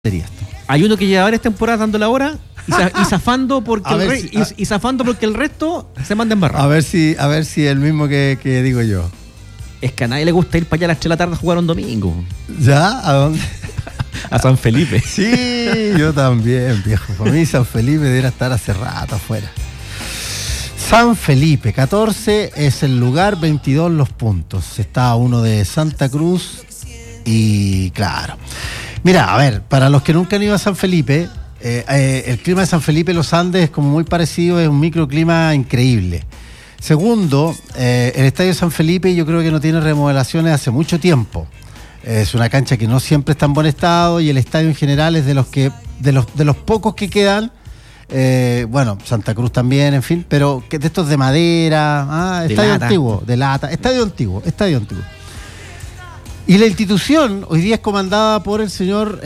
Esto. Hay uno que lleva varias temporadas dando la hora y zafando porque zafando porque el resto se manda embarrado. A ver si el mismo que digo yo. Es que a nadie le gusta ir para allá a las 3 de la tarde a jugar un domingo. ¿Ya? ¿A dónde? A San Felipe. Sí, yo también, viejo. Para mí San Felipe debería estar hace rato afuera. San Felipe, 14 es el lugar, 22 los puntos. Está uno de Santa Cruz y claro. Mira, a ver, para los que nunca han ido a San Felipe, el clima de San Felipe, los Andes, es como muy parecido, es un microclima increíble. Segundo, el estadio San Felipe yo creo que no tiene remodelaciones hace mucho tiempo. Es una cancha que no siempre está en buen estado y el estadio en general es de los pocos que quedan. Bueno, Santa Cruz también, en fin, pero de estos de madera, estadio antiguo, de lata, estadio antiguo. Y la institución hoy día es comandada por el señor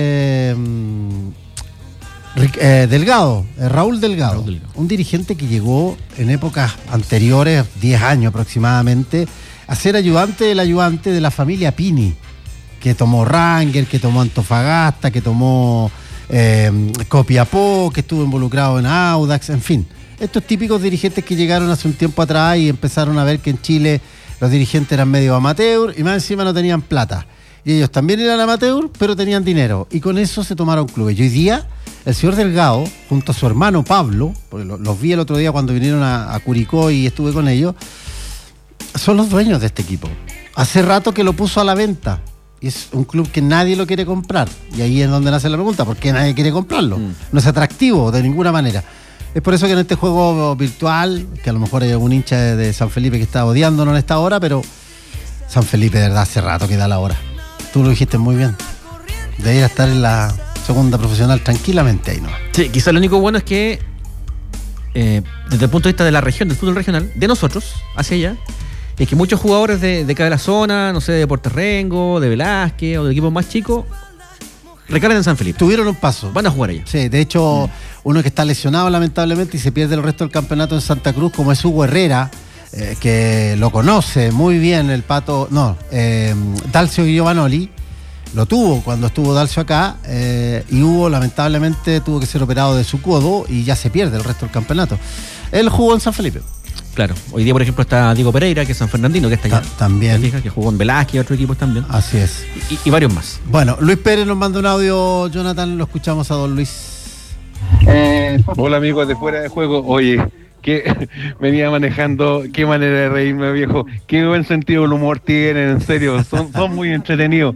Delgado, Raúl Delgado, un dirigente que llegó en épocas anteriores, 10 años aproximadamente, a ser ayudante del ayudante de la familia Pini, que tomó Ranger, que tomó Antofagasta, que tomó Copiapó, que estuvo involucrado en Audax, en fin. Estos típicos dirigentes que llegaron hace un tiempo atrás y empezaron a ver que en Chile los dirigentes eran medio amateur y más encima no tenían plata. Y ellos también eran amateur, pero tenían dinero. Y con eso se tomaron clubes. Y hoy día, el señor Delgado, junto a su hermano Pablo, porque los vi el otro día cuando vinieron a Curicó y estuve con ellos, son los dueños de este equipo. Hace rato que lo puso a la venta. Y es un club que nadie lo quiere comprar. Y ahí es donde nace la pregunta, ¿por qué nadie quiere comprarlo? No es atractivo de ninguna manera. Es por eso que en este juego virtual, que a lo mejor hay algún hincha de San Felipe que está odiándonos en esta hora, pero San Felipe de verdad hace rato que da la hora. Tú lo dijiste muy bien. Debería estar en la segunda profesional tranquilamente ahí, ¿no? Sí, quizás lo único bueno es que desde el punto de vista de la región, del fútbol regional, de nosotros, hacia allá, es que muchos jugadores de cada la zona, no sé, de Deportes Rengo, de Velázquez o de equipos más chicos, recalan en San Felipe. Tuvieron un paso. Van a jugar allá. Sí, de hecho, uno que está lesionado lamentablemente y se pierde el resto del campeonato en Santa Cruz, como es Hugo Herrera, que lo conoce muy bien el Pato, Dalcio Giovanoli, lo tuvo cuando estuvo Dalcio acá, y Hugo lamentablemente tuvo que ser operado de su codo y ya se pierde el resto del campeonato. Él jugó en San Felipe. Claro, hoy día por ejemplo está Diego Pereira, que es San Fernandino, que está allá. También. Que jugó en Velázquez y otros equipos también. Así es. Y varios más. Bueno, Luis Pérez nos manda un audio, Jonathan, lo escuchamos a don Luis. Hola amigos de Fuera de Juego. Oye, que venía manejando, qué manera de reírme, viejo, qué buen sentido del humor tienen, en serio, son muy entretenidos,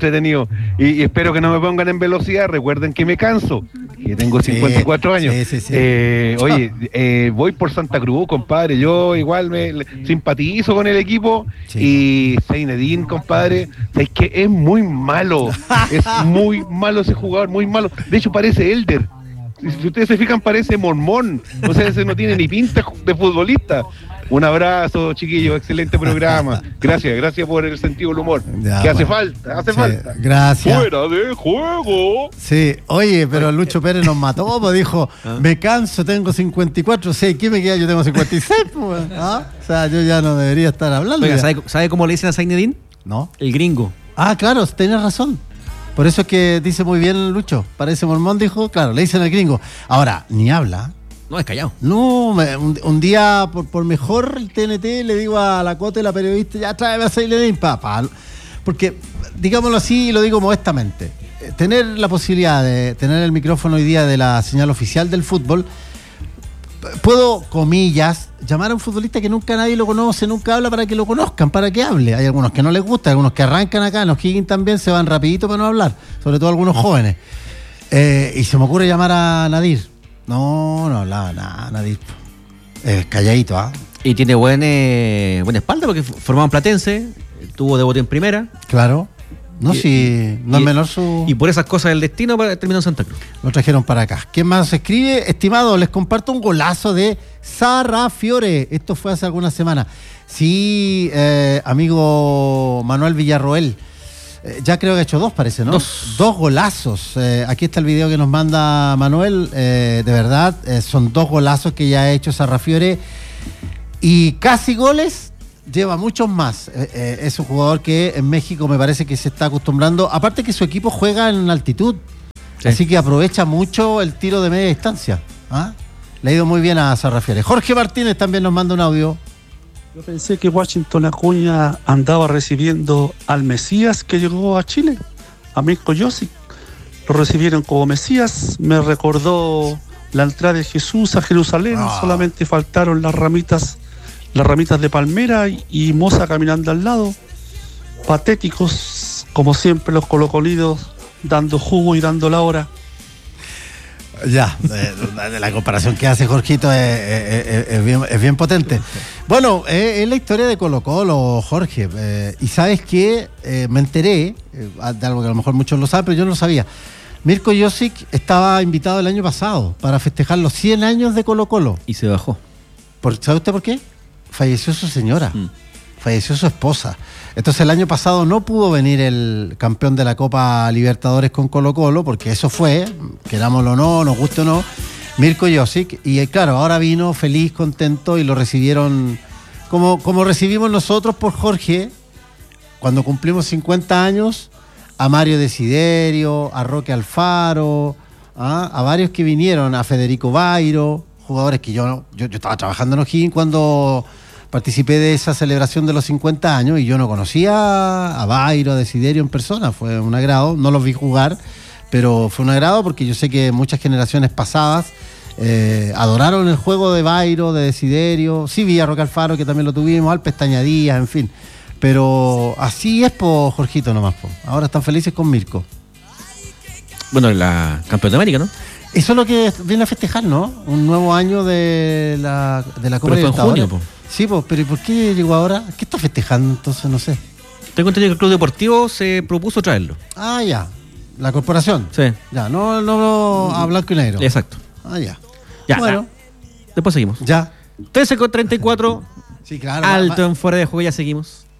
y espero que no me pongan en velocidad. Recuerden que me canso, que tengo 54 años. Sí. Oye, voy por Santa Cruz, compadre, yo igual simpatizo con el equipo, y Zinedine, compadre, es que es muy malo ese jugador, muy malo, de hecho parece Elder. Si ustedes se fijan, parece mormón. O sea, ese no tiene ni pinta de futbolista. Un abrazo, chiquillos, excelente programa. Gracias por el sentido del humor. Ya, que hace falta. Gracias. Fuera de juego. Sí, oye, pero Lucho Pérez nos mató, pues dijo, me canso, tengo 54, sí, ¿qué me queda? Yo tengo 56, pues. O sea, yo ya no debería estar hablando. Oiga, ¿sabe cómo le dicen a Zinedine? No. El gringo. Ah, claro, tenés razón. Por eso es que dice muy bien Lucho. Parece mormón, dijo. Claro, le dicen al gringo. Ahora, ni habla. No, es callado. No, un día, por mejor el TNT, le digo a la Cote, la periodista, ya tráeme a Zinedine, papá. Porque, digámoslo así, y lo digo modestamente, tener la posibilidad de tener el micrófono hoy día de la señal oficial del fútbol, puedo, comillas, llamar a un futbolista que nunca nadie lo conoce, nunca habla, para que lo conozcan, para que hable. Hay algunos que no les gusta, algunos que arrancan acá, en O'Higgins también se van rapidito para no hablar, sobre todo algunos jóvenes. Y se me ocurre llamar a Nadir. No hablaba nada, Nadir. Calladito, ¿ah? Y tiene buena espalda porque formaba en Platense, tuvo debut en primera. Claro. No es menor su... Y por esas cosas del destino terminó en Santa Cruz. Lo trajeron para acá. ¿Quién más escribe? Estimado, les comparto un golazo de Sarrafiore. Esto fue hace algunas semanas. Sí, amigo Manuel Villarroel. Ya creo que ha hecho 2, parece, ¿no? 2 golazos. Aquí está el video que nos manda Manuel. De verdad, son 2 golazos que ya ha hecho Sarrafiore. Y casi goles lleva muchos más. Es un jugador que en México me parece que se está acostumbrando. Aparte que su equipo juega en altitud. Sí. Así que aprovecha mucho el tiro de media distancia. ¿Ah? Le ha ido muy bien a Sarrafiore. Jorge Martínez también nos manda un audio. Yo pensé que Washington Acuña andaba recibiendo al Mesías que llegó a Chile, a Mirko Josic. Lo recibieron como Mesías. Me recordó la entrada de Jesús a Jerusalén. Solamente faltaron las ramitas de palmera y Moza caminando al lado. Patéticos, como siempre, los colocolidos dando jugo y dando la hora. Ya, la comparación que hace Jorgito es bien potente. Bueno, es la historia de Colo-Colo, Jorge. Y sabes que me enteré de algo que a lo mejor muchos lo saben, pero yo no lo sabía. Mirko Josic estaba invitado el año pasado para festejar los 100 años de Colo-Colo. Y se bajó. ¿Sabe usted por qué? Falleció su señora. Falleció su esposa. Entonces el año pasado no pudo venir el campeón de la Copa Libertadores con Colo-Colo, porque eso fue, querámoslo o no, nos guste o no, Mirko Josic. Y claro, ahora vino feliz, contento, y lo recibieron como recibimos nosotros por Jorge cuando cumplimos 50 años, a Mario Desiderio, a Roque Alfaro, a varios que vinieron, a Federico Bairo, jugadores que yo estaba trabajando en O'Higgins cuando participé de esa celebración de los 50 años y yo no conocía a Bairo, a Desiderio en persona. Fue un agrado, no los vi jugar, pero fue un agrado porque yo sé que muchas generaciones pasadas adoraron el juego de Bairo, de Desiderio. Sí vi a Roque Alfaro, que también lo tuvimos, al Pestaña Díaz, en fin. Pero así es, Jorgito, nomás. Ahora están felices con Mirko. Bueno, la campeón de América, ¿no? Eso es lo que viene a festejar, ¿no? Un nuevo año de la Copa Pero fue en junio, Sí, pero ¿y por qué llegó ahora? ¿Qué está festejando entonces? No sé. Tengo entendido que el Club Deportivo se propuso traerlo. Ah, ya. La corporación. Sí. Ya, no a blanco y negro. Exacto. Ah, ya. Ya, bueno. Después seguimos. Ya. 13:34. Sí, claro. Alto en fuera de juego, ya seguimos.